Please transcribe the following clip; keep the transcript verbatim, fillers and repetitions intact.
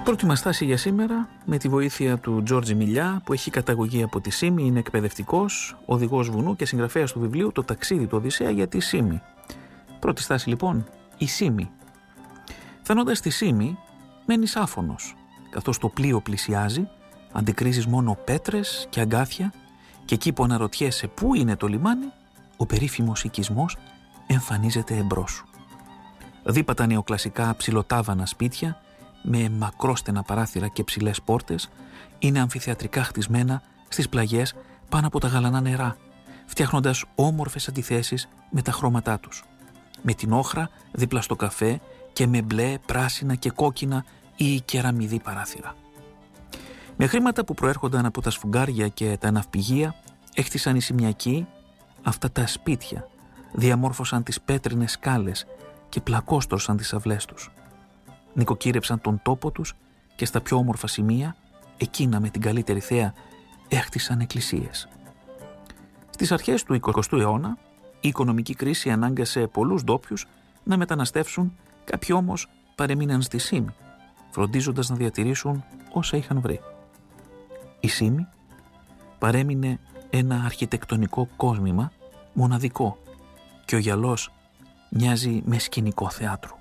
Πρώτη μας στάση για σήμερα με τη βοήθεια του Τζόρτζι Μιλιά, που έχει καταγωγή από τη Σύμη, είναι εκπαιδευτικός, οδηγός βουνού και συγγραφέας του βιβλίου «Το ταξίδι του Οδυσσέα» για τη Σύμη. Πρώτη στάση λοιπόν, η Σύμη. Φτάνοντας στη Σύμη, μένεις άφωνος, καθώς το πλοίο πλησιάζει, αντικρίζεις μόνο πέτρες και αγκάθια και εκεί που αναρωτιέσαι πού είναι το λιμάνι, ο περίφημος οικισμός εμφανίζεται εμπρός σου. Δίπατα νεοκλασικά ψιλοτάβανα σπίτια με μακρόστενα παράθυρα και ψηλές πόρτες είναι αμφιθεατρικά χτισμένα στις πλαγιές πάνω από τα γαλανά νερά, φτιάχνοντας όμορφες αντιθέσεις με τα χρώματά τους. Με την όχρα δίπλα στο καφέ και με μπλε, πράσινα και κόκκινα ή κεραμιδί παράθυρα. Με χρήματα που προέρχονταν από τα σφουγγάρια και τα ναυπηγεία έχτισαν οι Σιμιακοί αυτά τα σπίτια, διαμόρφωσαν τις πέτρινες σκάλες και πλακόστρωσαν τις αυλές τους. Νοικοκύρεψαν τον τόπο τους και στα πιο όμορφα σημεία, εκείνα με την καλύτερη θέα, έχτισαν εκκλησίες. Στις αρχές του εικοστού αιώνα, η οικονομική κρίση ανάγκασε πολλούς ντόπιους να μεταναστεύσουν, κάποιοι όμως παρεμείναν στη Σύμη, φροντίζοντας να διατηρήσουν όσα είχαν βρει. Η Σύμη παρέμεινε ένα αρχιτεκτονικό κόσμημα μοναδικό και ο γυαλός μοιάζει με σκηνικό θεάτρου.